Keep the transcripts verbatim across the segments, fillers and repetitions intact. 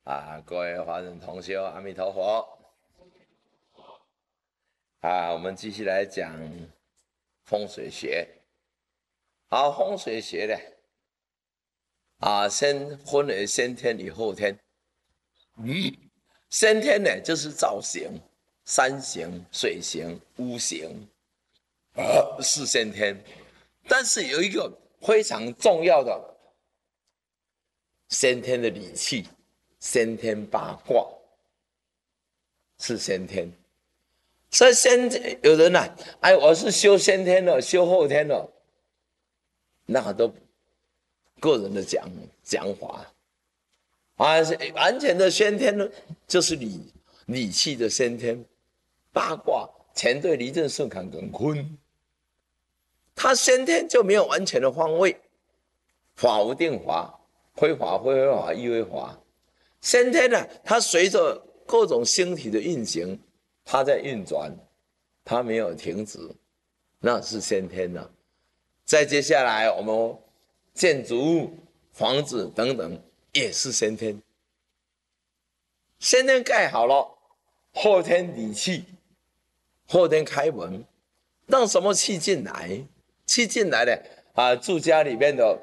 啊，各位华人同修，阿弥陀佛！啊，我们继续来讲风水学。好，风水学呢，啊，先分为先天与后天。嗯，先天呢就是造型，山形、水形、屋形，呃，是先天。但是有一个非常重要的先天的理气，先天八卦是先天。所以先有人啊，哎，我是修先天的，修后天的，那个都个人的讲讲法啊，完全的先天呢，就是理理气的先天，八卦乾兑离震巽坎艮坤，它先天就没有完全的方位，法无定法，非法非非法亦非法。先天呢，它随着各种星体的运行，它在运转，它没有停止，那是先天的。再接下来，我们建筑物、房子等等也是先天。先天盖好了，后天理气，后天开门，让什么气进来？气进来的啊，住家里面的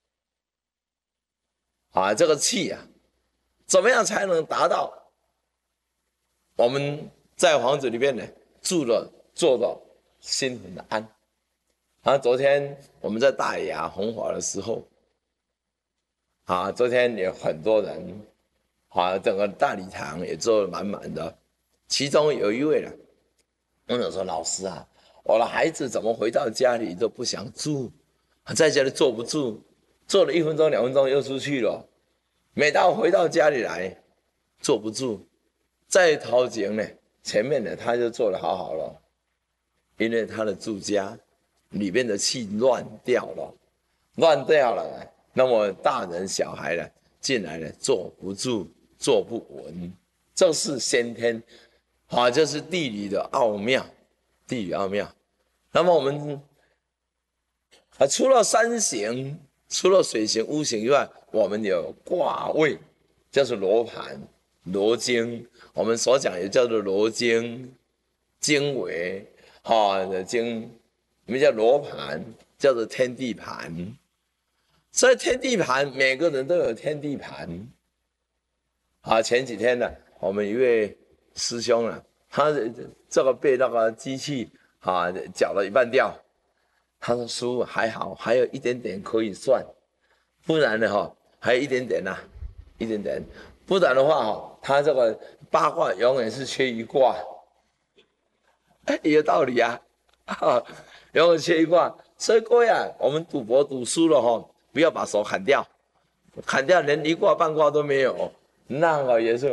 啊，这个气啊，怎么样才能达到我们在房子里面呢住了做的心很安？啊，昨天我们在大雅弘法的时候，啊，昨天有很多人，啊，整个大礼堂也坐得满满的。其中有一位呢，问我说：“老师啊，我的孩子怎么回到家里都不想住，在家里坐不住，坐了一分钟、两分钟又出去了。每到回到家里来，坐不住，在头前呢，前面呢他就坐得好好了，因为他的住家里面的气乱掉了，乱掉了，那么大人小孩呢进来呢坐不住，坐不稳，这是先天。”啊，这是地理的奥妙，地理奥妙。那么我们啊，除了山形、除了水形、屋形以外，我们有卦位，就是罗盘、罗经。我们所讲也叫做罗经、经纬，哈的经，我们叫罗盘，叫做天地盘。所以天地盘，每个人都有天地盘。啊，前几天呢，我们一位师兄啊，他这个被那个机器啊搅了一半掉，他说：“师父还好，还有一点点可以算，不然的哈，还有一点点呐、啊，一点点，不然的话哈，他这个八卦永远是缺一卦，哎，有道理啊，啊，永远缺一卦。所以各位啊，我们赌博赌输了哈，不要把手砍掉，砍掉连一卦半卦都没有，那个也是。”